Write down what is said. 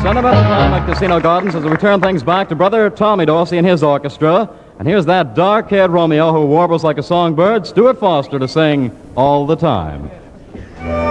Sentimental time at Casino Gardens as we turn things back to Brother Tommy Dorsey and his orchestra. And here's that dark-haired Romeo who warbles like a songbird, Stuart Foster, to sing All the Time.